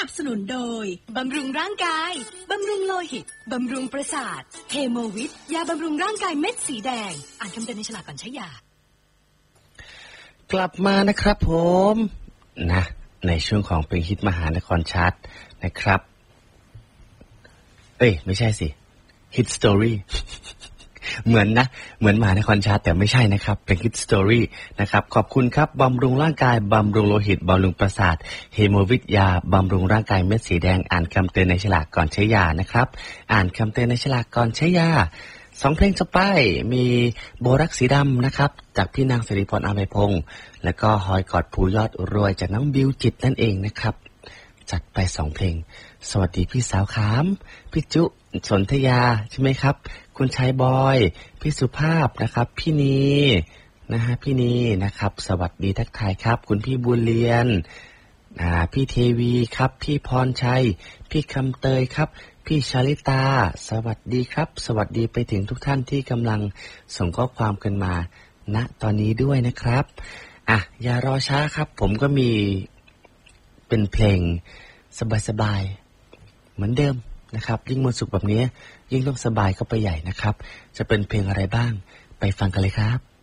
บสนุนโดยบำรุงร่างกายบำรุงโลหิตบำรุงประสาทเฮโมวิทยาบำรุงร่างกายเม็ดสีแดงอ่านคำเตือนในฉลากก่อนใช้ยากลับมานะครับผมนะในช่วงของเพลงฮิตมหานครชาร์ตนะครับไม่ใช่สิฮิตสตอรี่ เหมือนมหานครชาร์ตแต่ไม่ใช่นะครับเป็นฮิตสตอรี่นะครับขอบคุณครับบำรุงร่างกายบำรุงโลหิตบำรุงประสาทเฮโมวิทยาบำรุงร่างกายเม็ดสีแดงอ่านคำเตือนในฉลากก่อนใช้ยานะครับอ่านคำเตือนในฉลากก่อนใช้ยา2เพลงจบไปมีโบรักสีดำนะครับจากพี่นางสิริพรอภัยพงษ์แล้วก็หอยกอดภูยอดรวยจากน้องบิวจิตนั่นเองนะครับจัดไป2เพลงสวัสดีพี่สาวขามพี่จุสนธยาใช่ไหมครับคุณชายบอยพี่สุภาพนะครับพี่นีนะฮะพี่นีนะครับสวัสดีทักทายครับคุณพี่บุญเรียนพี่เทวีครับพี่พรชัยพี่คำเตยครับพี่ชลิตาสวัสดีครับสวัสดีไปถึงทุกท่านที่กำลังส่งข้อความกันมาณตอนนี้ด้วยนะครับอย่ารอช้าครับผมก็มีเป็นเพลงสบายๆเหมือนเดิมนะครับยิ่งวันศุกร์แบบนี้ยิ่งต้องสบายเข้าไปใหญ่นะครับจะเป็นเพลงอะไรบ้างไปฟังกันเลยครับ